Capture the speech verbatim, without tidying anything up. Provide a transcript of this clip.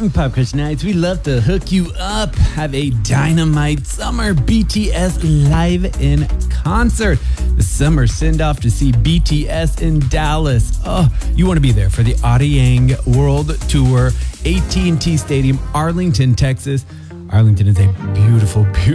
Pop Crush Nights, we love to hook you up. Have a dynamite summer B T S live in concert. The summer send-off to see B T S in Dallas. Oh, you want to be there for the Arirang World Tour, A T and T Stadium, Arlington, Texas. Arlington is a beautiful, beautiful